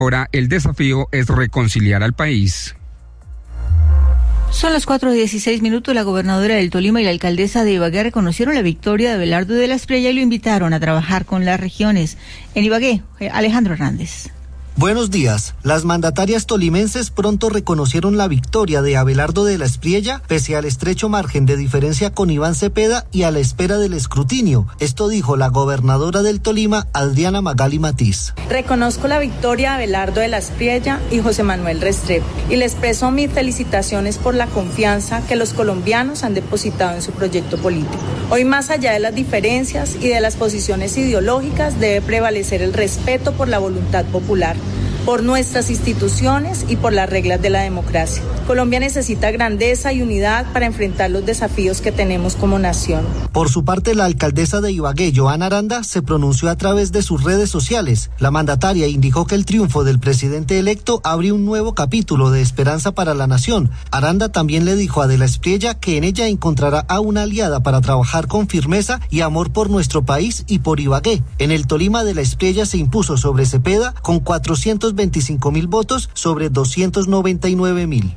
Ahora el desafío es reconciliar al país. Son las 4:16. La gobernadora del Tolima y la alcaldesa de Ibagué reconocieron la victoria de Abelardo de la Espriella y lo invitaron a trabajar con las regiones. En Ibagué, Alejandro Hernández. Buenos días. Las mandatarias tolimenses pronto reconocieron la victoria de Abelardo de la Espriella, pese al estrecho margen de diferencia con Iván Cepeda y a la espera del escrutinio. Esto dijo la gobernadora del Tolima, Adriana Magali Matiz. Reconozco la victoria de Abelardo de la Espriella y José Manuel Restrepo y les expreso mis felicitaciones por la confianza que los colombianos han depositado en su proyecto político. Hoy, más allá de las diferencias y de las posiciones ideológicas, debe prevalecer el respeto por la voluntad popular, por nuestras instituciones y por las reglas de la democracia. Colombia necesita grandeza y unidad para enfrentar los desafíos que tenemos como nación. Por su parte, la alcaldesa de Ibagué, Joana Aranda, se pronunció a través de sus redes sociales. La mandataria indicó que el triunfo del presidente electo abre un nuevo capítulo de esperanza para la nación. Aranda también le dijo a de la Espriella que en ella encontrará a una aliada para trabajar con firmeza y amor por nuestro país y por Ibagué. En el Tolima, de la Espriella se impuso sobre Cepeda con 425.000 votos sobre 299.000.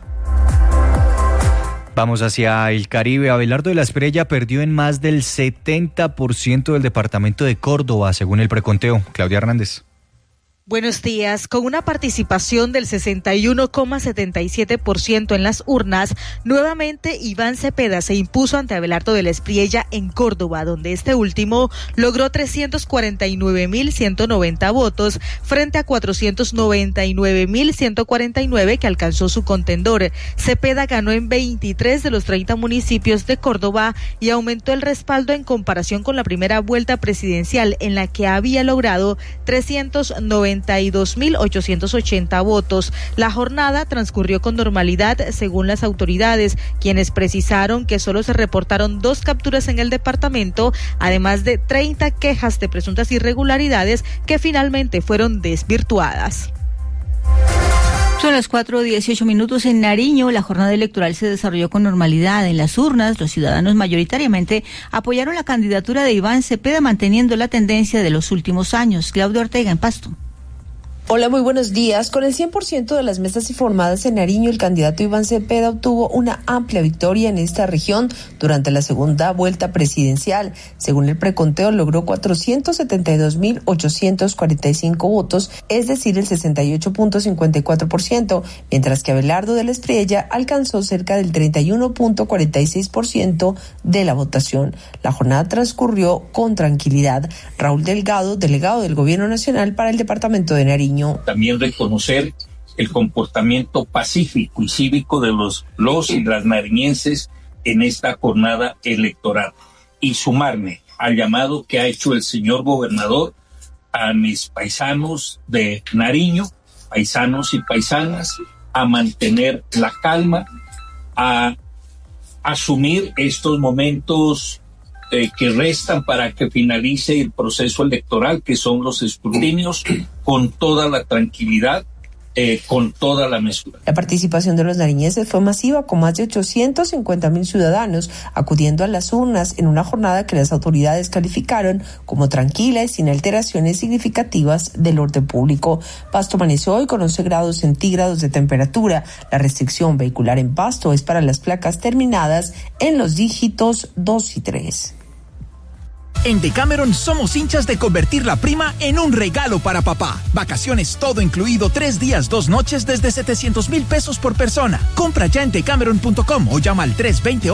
Vamos hacia el Caribe. Abelardo de la Espriella perdió en más del 70% del departamento de Córdoba, según el preconteo. Claudia Hernández. Buenos días. Con una participación del 61,77% en las urnas, nuevamente Iván Cepeda se impuso ante Abelardo de la Espriella en Córdoba, donde este último logró 349.190 votos frente a 499.149 que alcanzó su contendor. Cepeda ganó en 23 de los 30 municipios de Córdoba y aumentó el respaldo en comparación con la primera vuelta presidencial, en la que había logrado 392.880 votos. La jornada transcurrió con normalidad, según las autoridades, quienes precisaron que solo se reportaron 2 capturas en el departamento, además de 30 quejas de presuntas irregularidades que finalmente fueron desvirtuadas. Son las 4:18. En Nariño, la jornada electoral se desarrolló con normalidad. En las urnas, los ciudadanos mayoritariamente apoyaron la candidatura de Iván Cepeda, manteniendo la tendencia de los últimos años. Claudio Ortega, en Pasto. Hola, muy buenos días. Con el 100% de las mesas informadas en Nariño, el candidato Iván Cepeda obtuvo una amplia victoria en esta región durante la segunda vuelta presidencial. Según el preconteo, logró 472.845 votos, es decir, el 68.54%, mientras que Abelardo de la Espriella alcanzó cerca del 31.46% de la votación. La jornada transcurrió con tranquilidad. Raúl Delgado, delegado del Gobierno Nacional para el departamento de Nariño. También reconocer el comportamiento pacífico y cívico de los y las nariñenses en esta jornada electoral y sumarme al llamado que ha hecho el señor gobernador a mis paisanos de Nariño, paisanos y paisanas, a mantener la calma, a asumir estos momentos que restan para que finalice el proceso electoral, que son los escrutinios, con toda la tranquilidad, con toda la mesura. La participación de los nariñenses fue masiva, con más de 850.000 ciudadanos acudiendo a las urnas en una jornada que las autoridades calificaron como tranquila y sin alteraciones significativas del orden público. Pasto amaneció hoy con 11 grados centígrados de temperatura. La restricción vehicular en Pasto es para las placas terminadas en los dígitos 2 y 3. En Decameron somos hinchas de convertir la prima en un regalo para papá. Vacaciones todo incluido, 3 días, 2 noches desde 700,000 pesos por persona. Compra ya en decameron.com o llama al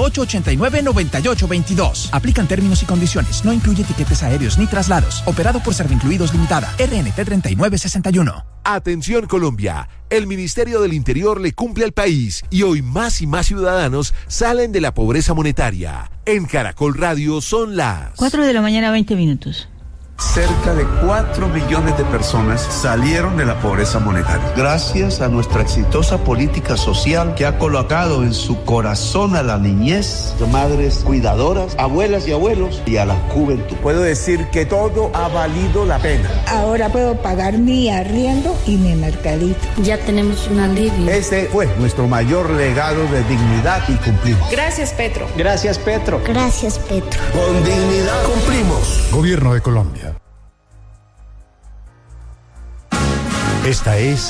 328-89-9822. Aplican términos y condiciones. No incluye tiquetes aéreos ni traslados. Operado por Servincluidos Limitada. RNT 3961. Atención Colombia. El Ministerio del Interior le cumple al país y hoy más y más ciudadanos salen de la pobreza monetaria. En Caracol Radio son las 4:20 a.m. Cerca de 4 millones de personas salieron de la pobreza monetaria. Gracias a nuestra exitosa política social que ha colocado en su corazón a la niñez, madres cuidadoras, abuelas y abuelos y a la juventud. Puedo decir que todo ha valido la pena. Ahora puedo pagar mi arriendo y mi mercadito. Ya tenemos un alivio. Ese fue nuestro mayor legado de dignidad y cumplimos. Gracias, Petro. Gracias, Petro. Gracias, Petro. Con dignidad cumplimos. Gobierno de Colombia. Esta es